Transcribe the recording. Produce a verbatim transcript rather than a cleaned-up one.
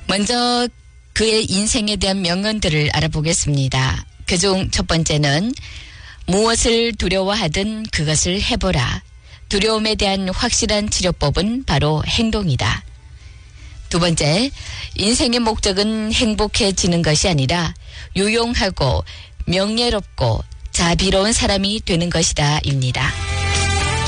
먼저 그의 인생에 대한 명언들을 알아보겠습니다. 그중 첫 번째는 무엇을 두려워하든 그것을 해보라. 두려움에 대한 확실한 치료법은 바로 행동이다. 두 번째, 인생의 목적은 행복해지는 것이 아니라 유용하고 명예롭고 자비로운 사람이 되는 것이다 입니다.